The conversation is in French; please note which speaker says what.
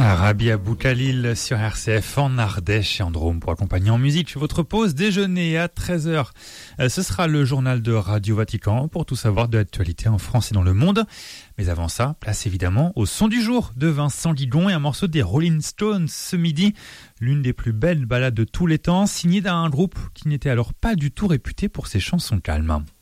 Speaker 1: Rabia Boukalil sur RCF en Ardèche et en Drôme pour accompagner en musique votre pause déjeuner à 13h. Ce sera le journal de Radio Vatican pour tout savoir de l'actualité en France et dans le monde. Mais avant ça, place évidemment au son du jour de Vincent Guigon et un morceau des Rolling Stones ce midi. L'une des plus belles ballades de tous les temps, signée d'un groupe qui n'était alors pas du tout réputé pour ses chansons calmes.